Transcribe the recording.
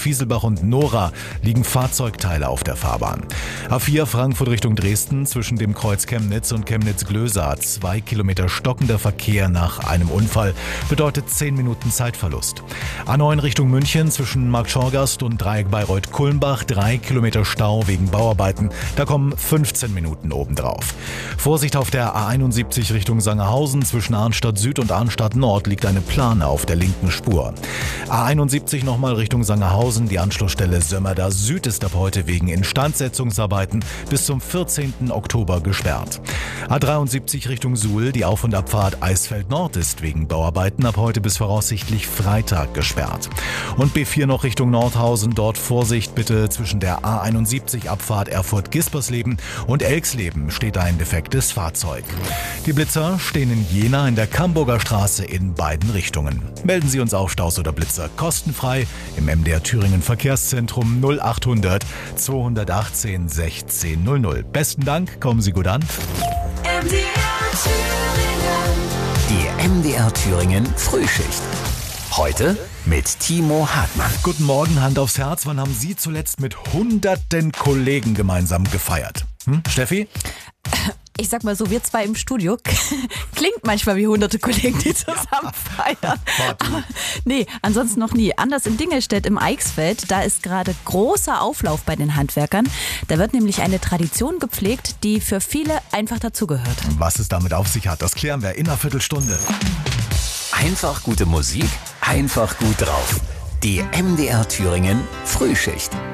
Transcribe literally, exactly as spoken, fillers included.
Fieselbach und Nora liegen Fahrzeugteile auf der Fahrbahn. A vier Frankfurt Richtung Dresden zwischen dem Kreuz Chemnitz und Chemnitz-Glösa. Zwei Kilometer stockender Verkehr nach einem Unfall bedeutet zehn Minuten Zeitverlust. A neun Richtung München zwischen Marktschorgast und Dreieck Bayreuth-Kulmbach. Drei Kilometer Stau wegen Bauarbeiten. Da kommen fünfzehn Minuten obendrauf. Vorsicht auf der A einundsiebzig Richtung Sangerhausen. Zwischen Arnstadt Süd und Arnstadt Nord liegt eine Plane auf der linken Spur. A einundsiebzig nochmal Richtung Sangerhausen. Die Anschlussstelle Sömmerda Süd ist ab heute wegen Instandsetzungsarbeiten bis zum vierzehnten Oktober gesperrt. A dreiundsiebzig Richtung Suhl. Die Auf- und Abfahrt Eisfeld Nord ist wegen Bauarbeiten ab heute bis voraussichtlich Freitag gesperrt. Und B vier noch Richtung Nordhausen. Dort Vorsicht bitte zwischen der A einundsiebzig Abfahrt Erfurt-Gispersleben und Elxleben steht ein defektes Fahrzeug. Die Blitzer stehen in Jena in der Camburger Straße in beiden Richtungen. Melden Sie uns auch Staus oder Blitzer kostenfrei im M D R Thüringen Verkehrszentrum null achthundert zweihundertachtzehn sechzehn null null. Besten Dank, kommen Sie gut an. M D R Thüringen. Die M D R Thüringen Frühschicht. Heute mit Timo Hartmann. Guten Morgen, Hand aufs Herz. Wann haben Sie zuletzt mit hunderten Kollegen gemeinsam gefeiert? Hm? Steffi? Ich sag mal so, wir zwei im Studio klingt manchmal wie hunderte Kollegen, die zusammen feiern. Aber nee, ansonsten noch nie. Anders in Dingelstedt im Eichsfeld, da ist gerade großer Auflauf bei den Handwerkern. Da wird nämlich eine Tradition gepflegt, die für viele einfach dazugehört. Was es damit auf sich hat, das klären wir in einer Viertelstunde. Einfach gute Musik, einfach gut drauf. Die M D R Thüringen Frühschicht.